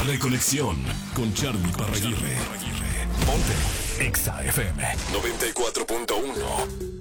Reconexión con Charlie Parraguirre. Ponte Exa FM 94.1.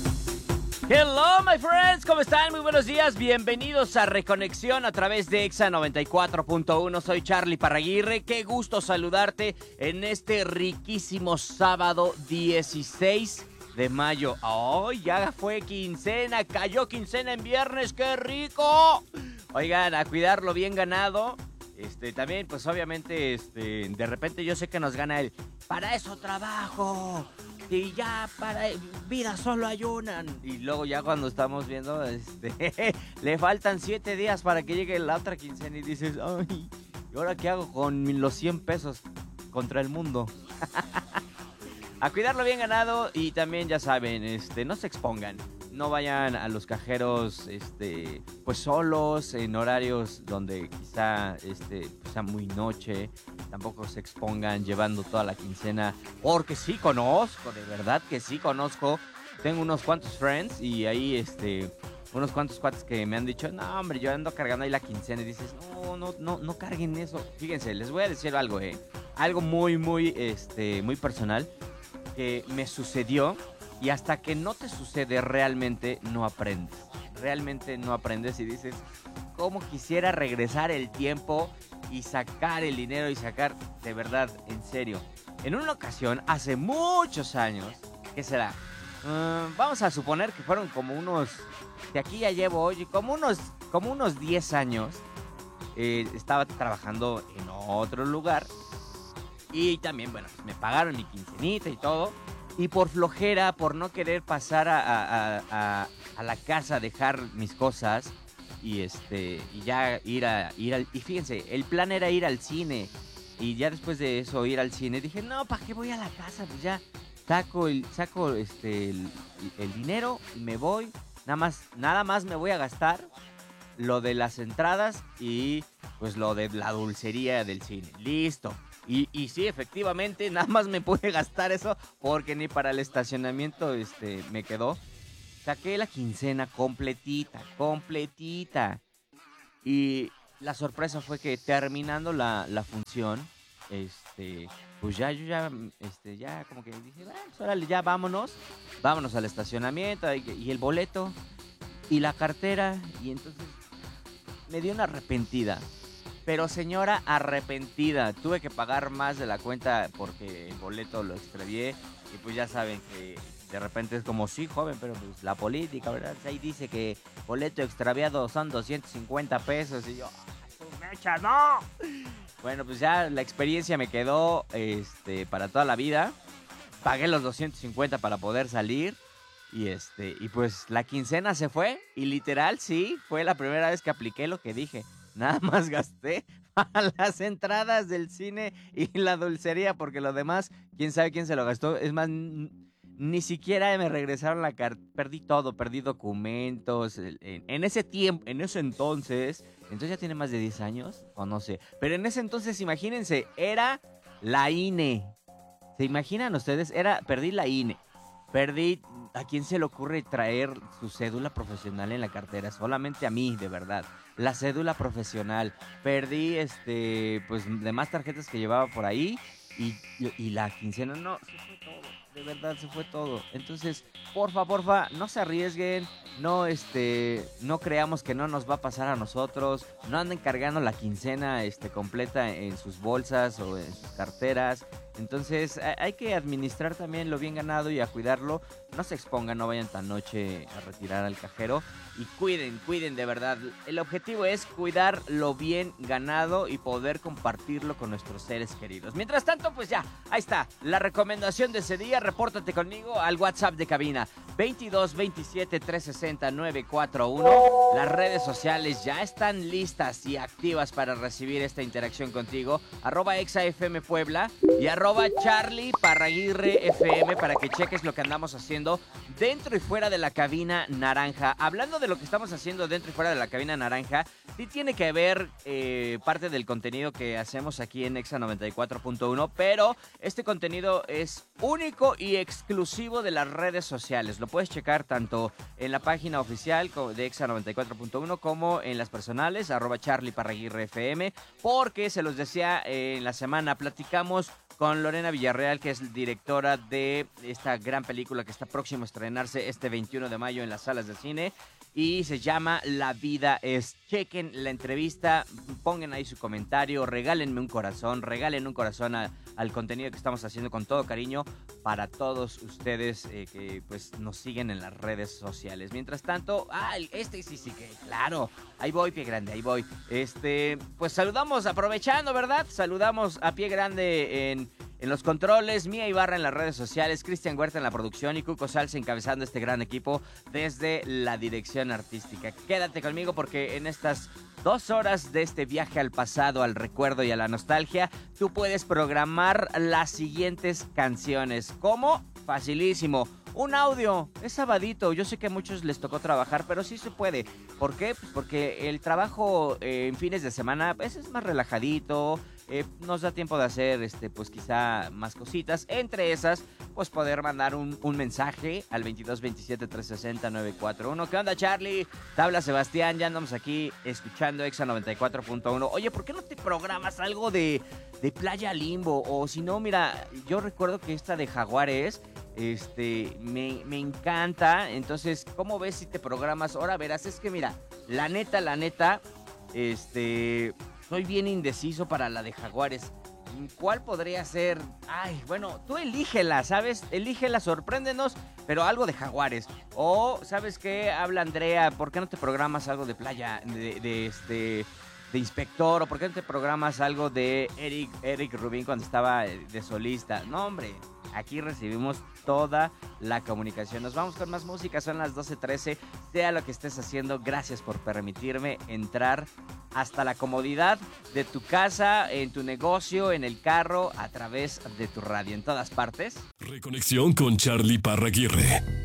Hello, my friends, ¿cómo están? Muy buenos días, bienvenidos a Reconexión a través de Exa 94.1. Soy Charlie Parraguirre, qué gusto saludarte en este riquísimo sábado 16 de mayo. ¡Ay, ya fue quincena! ¡Cayó quincena en viernes! ¡Qué rico! Oigan, a cuidar lo bien ganado. También, pues obviamente, de repente yo sé que nos gana el "para eso trabajo", y ya para vida solo hay una. Y luego ya cuando estamos viendo, le faltan 7 días para que llegue la otra quincena y dices, ay, ¿y ahora qué hago con los 100 pesos contra el mundo? A cuidarlo bien ganado y también ya saben, no se expongan. No vayan a los cajeros, pues solos, en horarios donde quizá, sea muy noche. Tampoco se expongan llevando toda la quincena, porque sí conozco, de verdad que sí conozco. Tengo unos cuantos friends y ahí, unos cuantos cuates que me han dicho, no, hombre, yo ando cargando ahí la quincena. Y dices, no carguen eso. Fíjense, les voy a decir algo, algo muy, muy personal que me sucedió. Y hasta que no te sucede, realmente no aprendes. Realmente no aprendes y dices, ¿cómo quisiera regresar el tiempo y sacar el dinero y sacar, de verdad, en serio? En una ocasión, hace muchos años, ¿qué será? Vamos a suponer que fueron como unos, de aquí ya llevo hoy, como unos 10 años. Estaba trabajando en otro lugar y también, bueno, pues me pagaron mi quincenita y todo. Y por flojera, por no querer pasar a la casa a dejar mis cosas y ya ir al... Y fíjense, el plan era ir al cine. Y ya después de eso ir al cine, dije, no, ¿para qué voy a la casa? Pues ya saco el dinero y me voy. Nada más me voy a gastar lo de las entradas y pues lo de la dulcería del cine. Listo. Y sí, efectivamente, nada más me pude gastar eso porque ni para el estacionamiento me quedó. Saqué la quincena completita. Y la sorpresa fue que terminando la función, pues ya yo ya como que dije, pues órale, ya vámonos al estacionamiento y el boleto y la cartera. Y entonces me dio una arrepentida. Pero señora, arrepentida. Tuve que pagar más de la cuenta porque el boleto lo extravié. Y pues ya saben que de repente es como, sí, joven, pero pues la política, ¿verdad? Ahí dice que boleto extraviado son 250 pesos. Y yo, ¡ay, tu mecha, no! Bueno, pues ya la experiencia me quedó para toda la vida. Pagué los 250 para poder salir. Y pues la quincena se fue. Y literal, sí, fue la primera vez que apliqué lo que dije. Nada más gasté para las entradas del cine y la dulcería, porque lo demás, quién sabe quién se lo gastó. Es más, ni siquiera me regresaron la carta. Perdí todo, perdí documentos. En ese tiempo, en ese entonces ya tiene más de 10 años, o no sé. Pero en ese entonces, imagínense, era la INE. ¿Se imaginan ustedes? Perdí la INE. Perdí, ¿a quién se le ocurre traer su cédula profesional en la cartera? Solamente a mí, de verdad. La cédula profesional. Perdí, pues, demás tarjetas que llevaba por ahí. Y la quincena, no, se fue todo. De verdad, se fue todo. Entonces, porfa, no se arriesguen. No creamos que no nos va a pasar a nosotros. No anden cargando la quincena, completa en sus bolsas o en sus carteras. Entonces hay que administrar también lo bien ganado y a cuidarlo. No se expongan, no vayan tan noche a retirar al cajero. Y cuiden de verdad. El objetivo es cuidar lo bien ganado y poder compartirlo con nuestros seres queridos. Mientras tanto, pues ya, ahí está la recomendación de ese día. Repórtate conmigo al WhatsApp de cabina 22 27 360 941. Las redes sociales ya están listas y activas para recibir esta interacción contigo. @ExaFM Puebla y @Charlie Parraguirre FM para que cheques lo que andamos haciendo dentro y fuera de la cabina naranja. Hablando de lo que estamos haciendo dentro y fuera de la cabina naranja, sí tiene que ver parte del contenido que hacemos aquí en Exa 94.1, pero este contenido es único y exclusivo de las redes sociales. Lo puedes checar tanto en la página oficial de Exa 94.1 como en las personales, @CharlieParraguirreFM, porque se los decía en la semana, platicamos con Lorena Villarreal, que es directora de esta gran película que está próximo a estrenarse este 21 de mayo en las salas de cine y se llama La vida es. Chequen la entrevista, pongan ahí su comentario, regalen un corazón al contenido que estamos haciendo con todo cariño para todos ustedes que pues nos siguen en las redes sociales. Mientras tanto, sí, que claro, ahí voy, Pie Grande, ahí voy. Pues saludamos, aprovechando, ¿verdad? Saludamos a Pie Grande en los controles, Mía Ibarra en las redes sociales, Cristian Huerta en la producción y Cuco Salsa encabezando este gran equipo desde la dirección artística. Quédate conmigo porque en estas 2 horas de este viaje al pasado, al recuerdo y a la nostalgia, tú puedes programar las siguientes canciones. ¿Cómo? Facilísimo. Un audio, es sabadito, yo sé que a muchos les tocó trabajar, pero sí se puede. ¿Por qué? Pues porque el trabajo en fines de semana pues, es más relajadito, nos da tiempo de hacer pues quizá más cositas. Entre esas, pues poder mandar un mensaje al 22 27 360 941. ¿Qué onda, Charlie? Te habla Sebastián, ya andamos aquí escuchando Exa 94.1. Oye, ¿por qué no te programas algo de Playa Limbo? O si no, mira, yo recuerdo que esta de Jaguares me encanta. Entonces, ¿cómo ves si te programas? Ahora verás, es que mira, la neta, soy bien indeciso para la de Jaguares. ¿Cuál podría ser? Ay, bueno, tú elígela, ¿sabes? Elígela, sorpréndenos, pero algo de Jaguares. O, ¿sabes qué? Habla Andrea, ¿por qué no te programas algo de Playa, de Inspector? ¿O por qué no te programas algo de Eric Rubin cuando estaba de solista? No, hombre, aquí recibimos toda la comunicación. Nos vamos con más música, son las 12:13. Sea lo que estés haciendo, gracias por permitirme entrar hasta la comodidad de tu casa, en tu negocio, en el carro, a través de tu radio, en todas partes. Reconexión con Charlie Parraguirre.